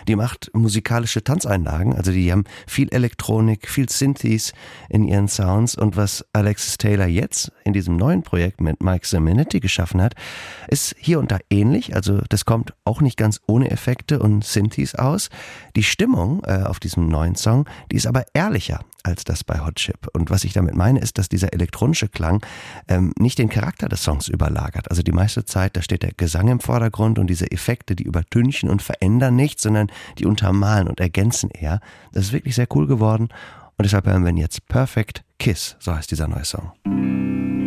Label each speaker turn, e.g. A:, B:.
A: Die macht musikalische Tanzeinlagen, also die haben viel Elektronik, viel Synthes in ihren Sounds und was Alexis Taylor jetzt in diesem neuen Projekt mit Mike Simonetti geschaffen hat, ist hier und da ähnlich, also das kommt auch nicht ganz ohne Effekte und Synthes aus. Die Stimmung auf diesem neuen Song, die ist aber ehrlicher als das bei Hot Chip. Und was ich damit meine, ist, dass dieser elektronische Klang nicht den Charakter des Songs überlagert. Also die meiste Zeit, da steht der Gesang im Vordergrund und diese Effekte, die übertünchen und verändern nichts, sondern die untermalen und ergänzen eher. Das ist wirklich sehr cool geworden und deshalb hören wir jetzt Perfect Kiss, so heißt dieser neue Song.